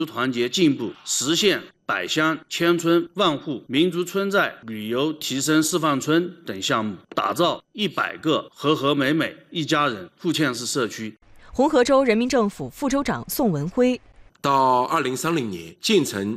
团结进步，实现百乡千村万户民族村寨旅游提升示范村等项目，打造100个和和美美一家人互嵌式社区。 红河州人民政府副州长宋文辉。 到2030年，建成